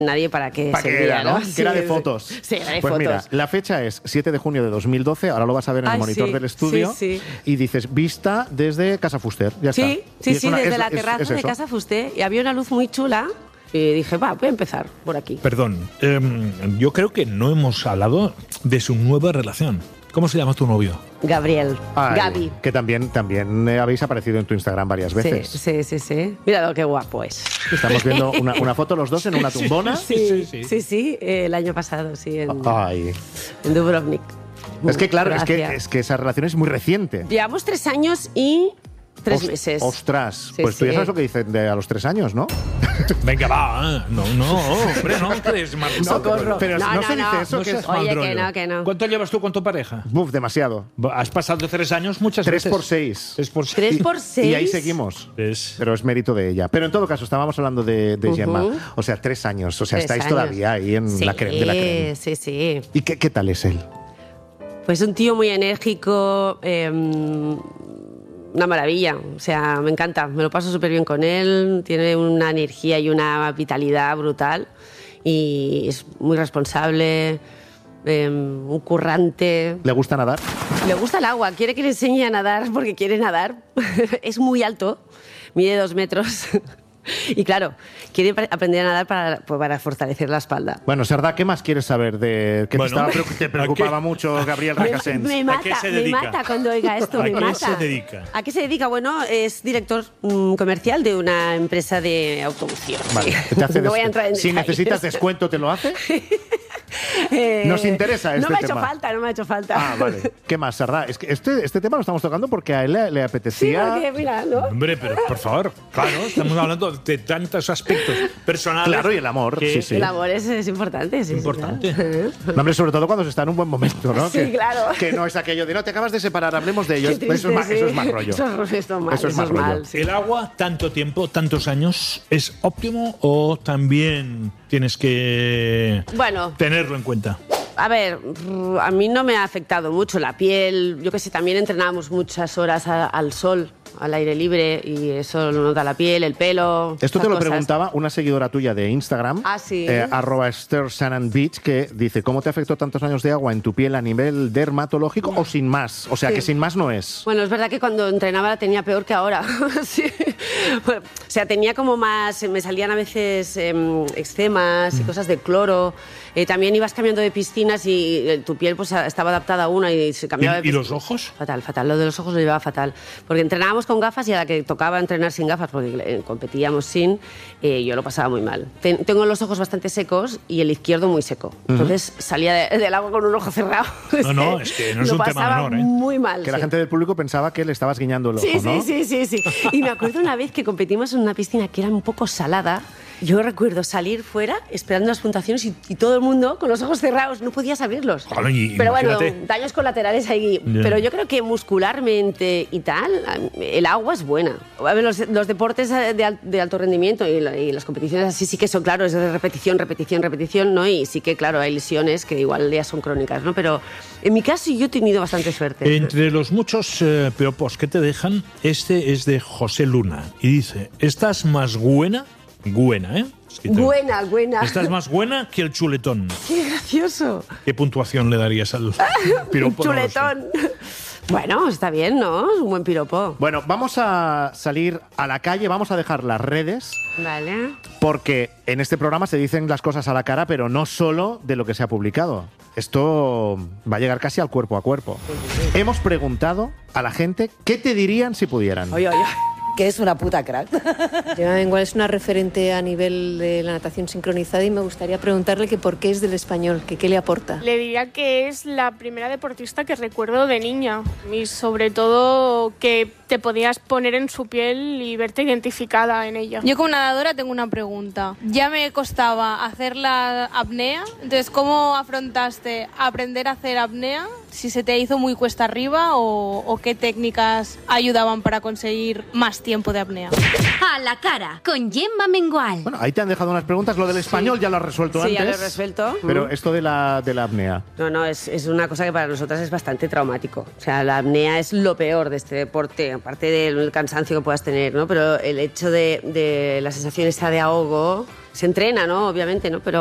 nadie para qué servía, ¿no? Que era de fotos. Sí, era de pues fotos. Mira, la fecha es 7 de junio de 2012, ahora lo vas a ver en el monitor del estudio, y dices, vista desde Casa Fuster, ya está. Sí, desde la terraza de Casa Fuster, y había una luz muy chula, y dije, voy a empezar por aquí. Perdón, yo creo que no hemos hablado de su nueva relación. ¿Cómo se llama tu novio? Gabriel. Gaby. Que también habéis aparecido en tu Instagram varias veces. Sí. Mira qué guapo es. Estamos viendo una foto los dos en una tumbona. Sí, el año pasado, sí, en Dubrovnik. Es que claro, es que esa relación es muy reciente. Llevamos 3 años y 3 meses. Ostras, pues tú ya sabes lo que dicen a los 3 años, ¿no? Venga, va. No, hombre, no crees mal. Socorro. Pero no se dice eso. No que seas es mal Oye, rollo. que no. ¿Cuánto llevas tú con tu pareja? demasiado. Has pasado 3 años muchas 3 veces. por 6. 3 por 6. 3 por 6. Y ahí seguimos. Pero es mérito de ella. Pero en todo caso, estábamos hablando de Gemma. O sea, 3 años. O sea, 3 estáis años. todavía ahí en la creme de la creme. Sí. ¿Y qué tal es él? Pues un tío muy enérgico, una maravilla. O sea, me encanta. Me lo paso súper bien con él. Tiene una energía y una vitalidad brutal. Y es muy responsable, un currante. ¿Le gusta nadar? Le gusta el agua. Quiere que le enseñe a nadar porque quiere nadar. Es muy alto. Mide 2 metros. Y claro, quiere aprender a nadar para fortalecer la espalda. Bueno, Sardá, ¿qué más quieres saber de que te preocupaba mucho Gabriel Recasens? Me mata cuando oiga esto, me mata. ¿A qué se dedica? ¿A qué se dedica? Bueno, es director comercial de una empresa de automoción. Vale, No voy a entrar en si detalles. necesitas descuento, ¿te lo hace? ¿Nos interesa este tema? No me ha hecho falta. Ah, vale. ¿Qué más, Sardá? Es que este tema lo estamos tocando porque a él le apetecía... Sí, porque, mira, ¿no? Hombre, pero por favor, claro, estamos hablando de tantos aspectos personales. Claro, y el amor, sí. El amor es importante, sí. Importante. Claro. No, hombre, sobre todo cuando se está en un buen momento, ¿no? Sí, claro. Que no es aquello de, no, te acabas de separar, hablemos de ello. Qué triste, Eso es más rollo. Eso es más rollo. ¿El agua, tanto tiempo, tantos años, es óptimo o también tienes que tenerlo en cuenta? A ver, a mí no me ha afectado mucho la piel. Yo qué sé, también entrenábamos muchas horas al sol, al aire libre, y eso lo nota la piel, el pelo. Esto te lo preguntaba una seguidora tuya de Instagram, @EstherSannonBeach, que dice, ¿cómo te afectó tantos años de agua en tu piel a nivel dermatológico o sin más? O sea, que sin más no es. Bueno, es verdad que cuando entrenaba la tenía peor que ahora. Sí. Bueno, o sea, tenía como más, me salían a veces eczemas y cosas de cloro. También ibas cambiando de piscinas y tu piel pues estaba adaptada a una y se cambiaba de ¿Y piscina. los ojos? Fatal. Lo de los ojos lo llevaba fatal. Porque entrenábamos con gafas y a la que tocaba entrenar sin gafas, porque competíamos sin, yo lo pasaba muy mal. Tengo los ojos bastante secos y el izquierdo muy seco. Entonces salía del agua con un ojo cerrado. No, es que no es un tema menor, ¿eh? Muy mal. Que la gente del público pensaba que le estabas guiñando el ojo, ¿no? Sí. Y me acuerdo una vez que competimos en una piscina que era un poco salada. Yo recuerdo salir fuera esperando las puntuaciones y todo el mundo con los ojos cerrados, no podías abrirlos. Claro, pero bueno, imagínate. daños colaterales ahí. Yeah. Pero yo creo que muscularmente y tal, el agua es buena. A ver, los deportes de alto rendimiento y las competiciones así sí que son, claro, es de repetición, ¿no? Y sí que, claro, hay lesiones que igual ya son crónicas, ¿no? Pero en mi caso yo he tenido bastante suerte. Entre los muchos piropos que te dejan, este es de José Luna. Y dice, ¿estás más buena, ¿eh? Buena. Estás más buena que el chuletón. ¡Qué gracioso! ¿Qué puntuación le darías al piropo? Chuletón. Bueno, está bien, ¿no? Es un buen piropo. Bueno, vamos a salir a la calle, vamos a dejar las redes. Vale. Porque en este programa se dicen las cosas a la cara, pero no solo de lo que se ha publicado. Esto va a llegar casi al cuerpo a cuerpo. Hemos preguntado a la gente qué te dirían si pudieran. Oye. Que es una puta crack. Igual es una referente a nivel de la natación sincronizada y me gustaría preguntarle que por qué es del español, que qué le aporta. Le diría que es la primera deportista que recuerdo de niña y sobre todo que te podías poner en su piel y verte identificada en ella. Yo como nadadora tengo una pregunta. Ya me costaba hacer la apnea, entonces ¿cómo afrontaste aprender a hacer apnea? Si se te hizo muy cuesta arriba o qué técnicas ayudaban para conseguir más tiempo de apnea. A la cara, con Gemma Mengual. Bueno, ahí te han dejado unas preguntas. Lo del español ya lo has resuelto antes. Sí, ya lo he resuelto. Pero esto de la apnea. No, es una cosa que para nosotras es bastante traumático. O sea, la apnea es lo peor de este deporte, aparte del cansancio que puedas tener, ¿no? Pero el hecho de la sensación esta de ahogo Se entrena, ¿no? Obviamente, ¿no? Pero